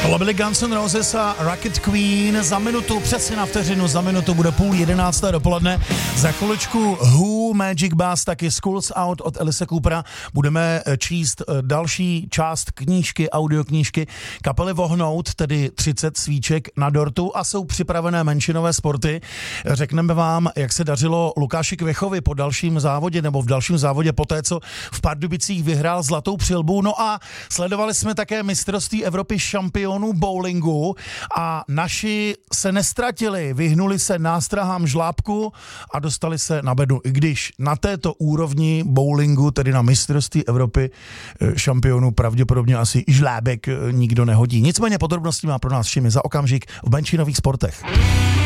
Tohle byli Guns N' Roses a Rocket Queen. Za minutu, přesně na vteřinu, za minutu bude 10:30 dopoledne. Za chviličku Who, Magic Bass, taky Schools Out od Alice Coopera. Budeme číst další část knížky, audioknížky kapely Vohnout, tedy 30 svíček na dortu, a jsou připravené menšinové sporty. Řekneme vám, jak se dařilo Lukáši Kvěchovi po dalším závodě, nebo v dalším závodě poté, co v Pardubicích vyhrál zlatou přilbu. No a sledovali jsme také mistrovství Evropy šampionů bowlingu a naši se nestratili, vyhnuli se nástrahám žlábku a dostali se na bedu. I když na této úrovni bowlingu, tedy na mistrovství Evropy šampionů, pravděpodobně asi žlábek nikdo nehodí. Nicméně podrobnosti má pro nás všemi za okamžik v menšinových sportech.